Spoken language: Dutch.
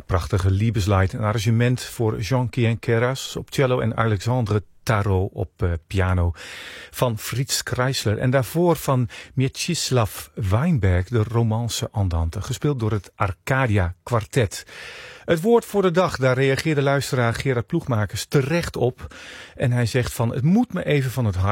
prachtige Liebeslied, een arrangement voor Jean-Pierre Keras op cello en Alexandre Tarot op piano van Fritz Kreisler. En daarvoor van Mieczysław Weinberg, de romance andante, gespeeld door het Arcadia Quartet. Het woord voor de dag, daar reageerde luisteraar Gerard Ploegmakers terecht op. En hij zegt van, het moet me even van het hart.